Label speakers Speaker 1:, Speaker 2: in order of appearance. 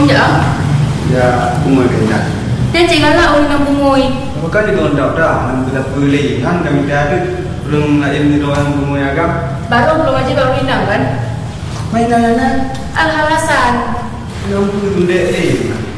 Speaker 1: je?
Speaker 2: Ya, bungoy kena.
Speaker 1: Dia jangan lah orang yang bungoy.
Speaker 2: Maka di gondok dah, nang kita beli kan kami ada belum lain di doang bungoy agam.
Speaker 1: Baru belum aja baru inang kan?
Speaker 2: Mainan
Speaker 1: Alhalasan.
Speaker 2: yang pun dulu